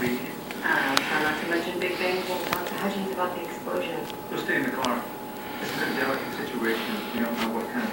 maybe. Try not to mention big things. We'll talk to Hutchins about the explosion. We'll stay in the car. This is a delicate situation. We don't know what kind of